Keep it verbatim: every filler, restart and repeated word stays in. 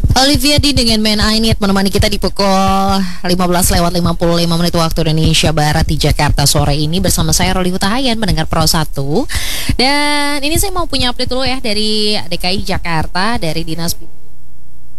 Olivia Dean dengan Man I Need menemani kita di pukul lima belas lewat lima puluh lima menit waktu Indonesia Barat di Jakarta sore ini bersama saya Roli Hutahayan mendengar Pro satu. Dan ini saya mau punya update dulu ya dari D K I Jakarta, dari Dinas